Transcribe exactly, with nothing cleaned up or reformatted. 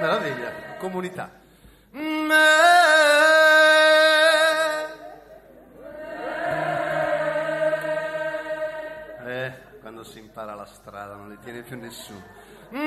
meraviglia, comunità. Eh, quando si impara la strada non li tiene più nessuno.